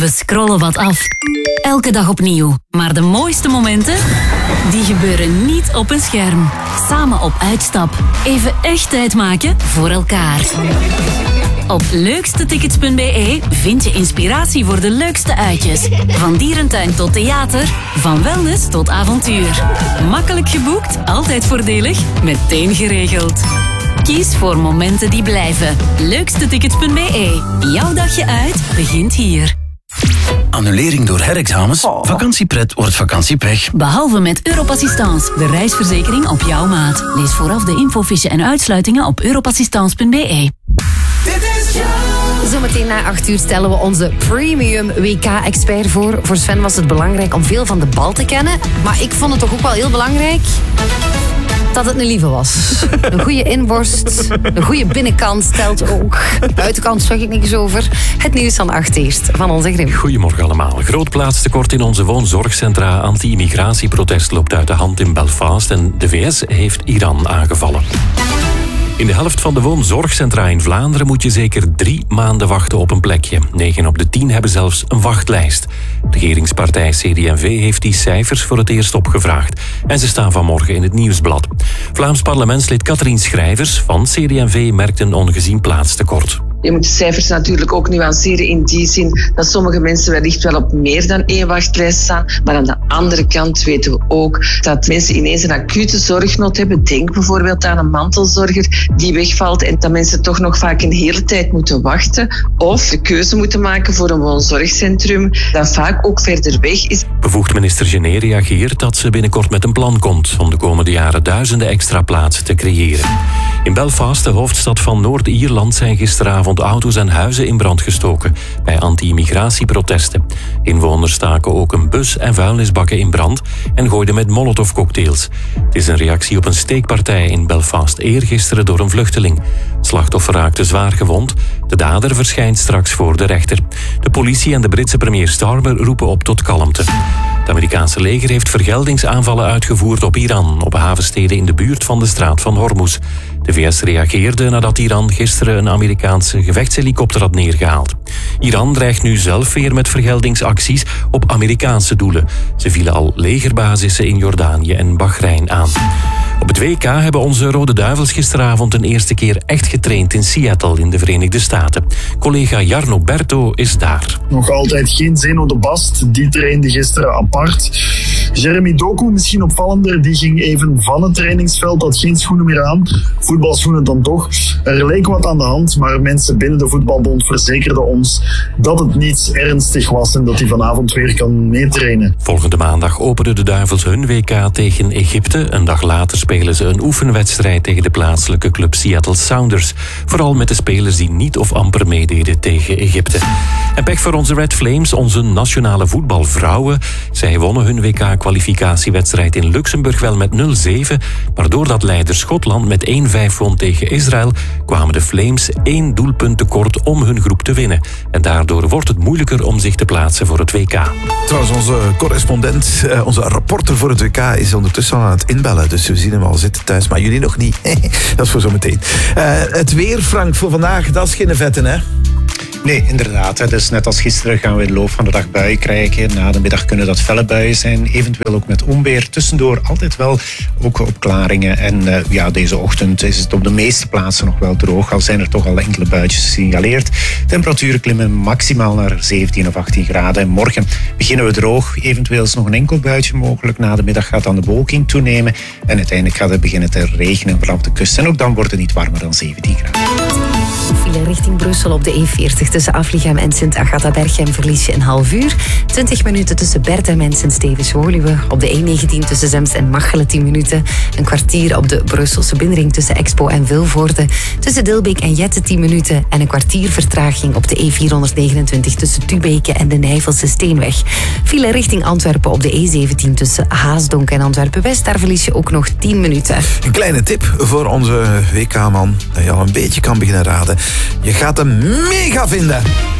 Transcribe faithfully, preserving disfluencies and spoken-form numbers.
We scrollen wat af. Elke dag opnieuw. Maar de mooiste momenten, die gebeuren niet op een scherm. Samen op uitstap. Even echt tijd maken voor elkaar. Op leukstetickets punt b e vind je inspiratie voor de leukste uitjes. Van dierentuin tot theater, van wellness tot avontuur. Makkelijk geboekt, altijd voordelig, meteen geregeld. Kies voor momenten die blijven. leukstetickets punt b e. Jouw dagje uit begint hier. Annulering door herexamens? Oh. Vakantiepret wordt vakantiepech. Behalve met Europassistance, de reisverzekering op jouw maat. Lees vooraf de infofiche en uitsluitingen op europassistance punt b e. Zometeen na acht uur stellen we onze premium W K-expert voor. Voor Sven was het belangrijk om veel van de bal te kennen. Maar ik vond het toch ook wel heel belangrijk dat het een lieve was. Een goede inborst, een goede binnenkant telt ook. Buitenkant zag ik niks over. Het nieuws van acht eerst van onze Grim. Goedemorgen allemaal. Groot plaatstekort in onze woonzorgcentra. Anti-immigratieprotest loopt uit de hand in Belfast en de V S heeft Iran aangevallen. In de helft van de woonzorgcentra in Vlaanderen moet je zeker drie maanden wachten op een plekje. Negen op de tien hebben zelfs een wachtlijst. Regeringspartij C D en V heeft die cijfers voor het eerst opgevraagd. En ze staan vanmorgen in het Nieuwsblad. Vlaams parlementslid Katrien Schrijvers van C D en V merkt een ongezien plaatstekort. Je moet de cijfers natuurlijk ook nuanceren in die zin dat sommige mensen wellicht wel op meer dan één wachtlijst staan. Maar aan de andere kant weten we ook dat mensen ineens een acute zorgnood hebben. Denk bijvoorbeeld aan een mantelzorger die wegvalt en dat mensen toch nog vaak een hele tijd moeten wachten. Of de keuze moeten maken voor een woonzorgcentrum dat vaak ook verder weg is. Bevoegd minister Gené reageert dat ze binnenkort met een plan komt om de komende jaren duizenden extra plaatsen te creëren. In Belfast, de hoofdstad van Noord-Ierland, zijn gisteravond auto's en huizen in brand gestoken bij anti-immigratieprotesten. Inwoners staken ook een bus en vuilnisbakken in brand en gooiden met molotovcocktails. Het is een reactie op een steekpartij in Belfast eergisteren door een vluchteling. Het slachtoffer raakte zwaar gewond. De dader verschijnt straks voor de rechter. De politie en de Britse premier Starmer roepen op tot kalmte. Het Amerikaanse leger heeft vergeldingsaanvallen uitgevoerd op Iran, op havensteden in de buurt van de straat van Hormuz. De V S reageerde nadat Iran gisteren een Amerikaanse gevechtshelikopter had neergehaald. Iran dreigt nu zelf weer met vergeldingsacties op Amerikaanse doelen. Ze vielen al legerbasissen in Jordanië en Bahrein aan. Op het W K hebben onze Rode Duivels gisteravond een eerste keer echt getraind in Seattle in de Verenigde Staten. Collega Jarno Berto is daar. Nog altijd geen Zeno de Bast, die trainde gisteren apart. Jeremy Doku, misschien opvallender, die ging even van het trainingsveld, had geen schoenen meer aan. Voetbalschoenen dan toch. Er leek wat aan de hand, maar mensen binnen de voetbalbond verzekerden ons dat het niets ernstig was en dat hij vanavond weer kan meetrainen. Volgende maandag openen de Duivels hun W K tegen Egypte. Een dag later spelen ze een oefenwedstrijd tegen de plaatselijke club Seattle Sounders. Vooral met de spelers die niet of amper meededen tegen Egypte. En pech voor onze Red Flames, onze nationale voetbalvrouwen. Zij wonnen hun W K-kwalificatiewedstrijd in Luxemburg wel met nul zeven. Maar doordat leider Schotland met één vijf won tegen Israël, kwamen de Flames één doelpunt tekort om hun groep te winnen. En daardoor wordt het moeilijker om zich te plaatsen voor het W K. Trouwens, onze correspondent, onze rapporter voor het W K is ondertussen al aan het inbellen. Dus we zien hem al zitten thuis, maar jullie nog niet. Dat is voor zometeen. Uh, het weer, Frank, voor vandaag, dat is geen vetten, hè? Nee, inderdaad. Dus net als gisteren gaan we in de loop van de dag buien krijgen. Na de middag kunnen dat felle buien zijn. Eventueel ook met onweer. Tussendoor altijd wel ook opklaringen. En uh, ja, deze ochtend is het op de meeste plaatsen nog wel droog. Al zijn er toch al enkele buitjes gesignaleerd. Temperaturen klimmen maximaal naar zeventien of achttien graden. En morgen beginnen we droog. Eventueel is nog een enkel buitje mogelijk. Na de middag gaat dan de bewolking toenemen. En uiteindelijk gaat het beginnen te regenen vanaf de kust. En ook dan wordt het niet warmer dan zeventien graden. File richting Brussel op de E veertig tussen Afligem en Sint-Agatha-Berchem verlies je een half uur. twintig minuten tussen Berchem en Sint-Stevens-Woluwe. Op de E negentien tussen Zemst en Machelen tien minuten. Een kwartier op de Brusselse binnenring tussen Expo en Vilvoorde. Tussen Dilbeek en Jette tien minuten. En een kwartier vertraging op de E vierhonderdnegenentwintig tussen Tubeke en de Nijvelse Steenweg. File richting Antwerpen op de E zeventien tussen Haasdonk en Antwerpen-West. Daar verlies je ook nog tien minuten. Een kleine tip voor onze W K-man, dat je al een beetje kan beginnen raden. Je gaat hem mega vinden.